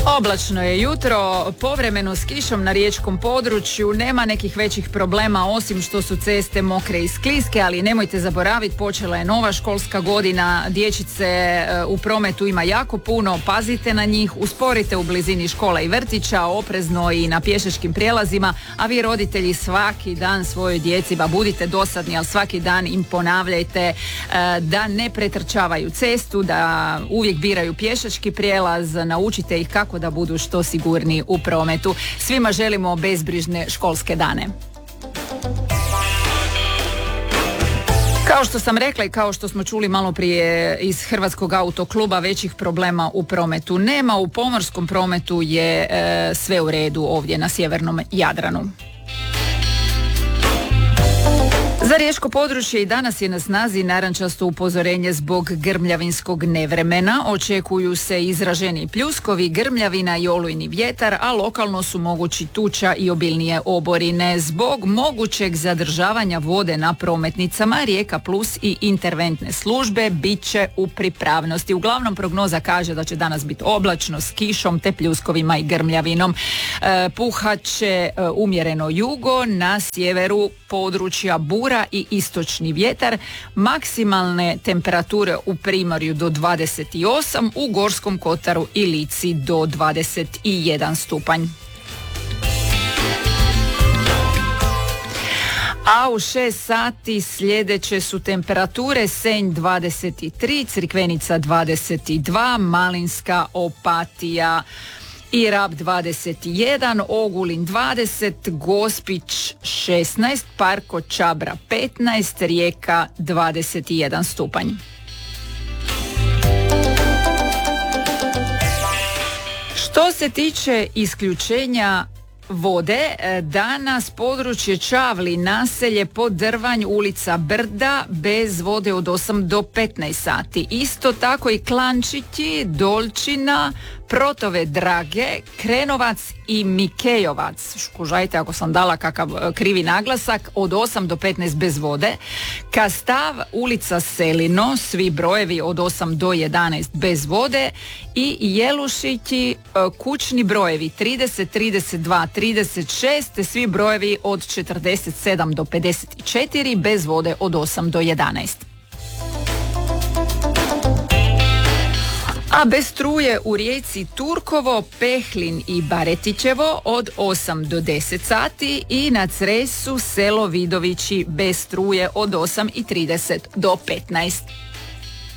Oblačno je jutro, povremeno s kišom na riječkom području, nema nekih većih problema osim što su ceste mokre i skliske, ali nemojte zaboraviti, počela je nova školska godina, dječice u prometu ima jako puno, pazite na njih, usporite u blizini škola i vrtića, oprezno i na pješačkim prijelazima, a vi roditelji svaki dan svojoj djeci, budite dosadni, ali svaki dan im ponavljajte da ne pretrčavaju cestu, da uvijek biraju pješački prijelaz, naučite ih kako da budu što sigurniji u prometu. Svima želimo bezbrižne školske dane. Kao što sam rekla i kao što smo čuli malo prije iz Hrvatskog autokluba, većih problema u prometu nema. U pomorskom prometu je sve u redu ovdje na sjevernom Jadranu. Za riječko područje i danas je na snazi narančasto upozorenje zbog grmljavinskog nevremena. Očekuju se izraženi pljuskovi, grmljavina i olujni vjetar, a lokalno su mogući tuča i obilnije oborine. Zbog mogućeg zadržavanja vode na prometnicama, Rijeka Plus i interventne službe bit će u pripravnosti. Uglavnom prognoza kaže da će danas biti oblačno s kišom te pljuskovima i grmljavinom. Puhat će umjereno jugo, na sjeveru područja bura i istočni vjetar, maksimalne temperature u Primorju do 28, u Gorskom kotaru i Lici do 21 stupanj. A u 6 sati sljedeće su temperature: Senj 23, Crikvenica 22, Malinska, Opatija i Rab 21, Ogulin 20, Gospić 16, Parko Čabra 15, Rijeka 21 stupanj. Što se tiče isključenja vode, danas područje Čavli, naselje Podrvanj, ulica Brda, bez vode od 8 do 15 sati. Isto tako i Klančići, Dolčina, Protove Drage, Krenovac i Mikejovac. Škužajte ako sam dala kakav krivi naglasak, od 8 do 15 bez vode. Kastav, ulica Selino, svi brojevi od 8 do 11 bez vode. I Jelušići, kućni brojevi 30, 32, 36, te svi brojevi od 47 do 54 bez vode od 8 do 11. A bez struje u Rijeci Turkovo, Pehlin i Baretićevo od 8 do 10 sati i na Cresu selo Vidovići bez struje od 8:30 do 15.